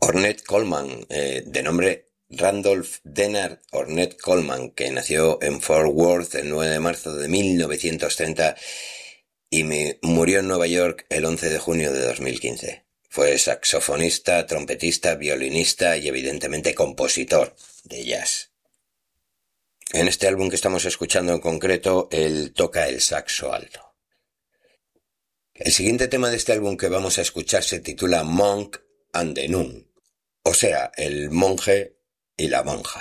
Ornette Coleman, de nombre Randolph Dennard Ornette Coleman, que nació en Fort Worth el 9 de marzo de 1930 y murió en Nueva York el 11 de junio de 2015. Fue saxofonista, trompetista, violinista y evidentemente compositor de jazz. En este álbum que estamos escuchando en concreto, él toca el saxo alto. El siguiente tema de este álbum que vamos a escuchar se titula Monk and the Nun, o sea, el monje y la monja.